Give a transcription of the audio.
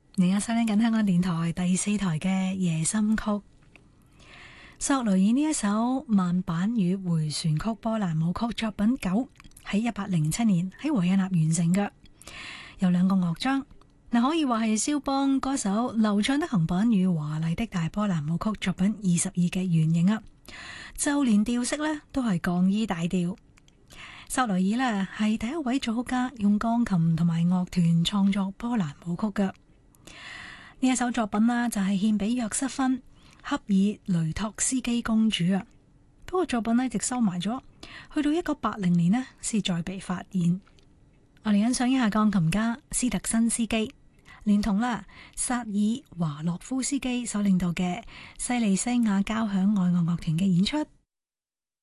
你而家收聽緊香港電台第4台嘅夜心曲，索雷爾呢一首慢板與回旋曲波蘭舞曲作品9喺1807年喺維也納完成嘅，有2個樂章，可以話係肖邦嗰首流暢的行板與華麗的大波蘭舞曲作品22嘅原型啊，就連調式呢都係降 E 大調。索雷爾呢係第一位作曲家用鋼琴同埋樂團創作波蘭舞曲嘅。呢一首作品啦，就係獻俾約瑟芬恰爾雷托斯基公主啊。不過作品呢一直收埋咗，去到1980年呢先再被發現。我哋欣賞一下鋼琴家斯特辛斯基，連同薩爾華洛夫斯基所領導嘅西利西亞交響愛樂樂團嘅演出。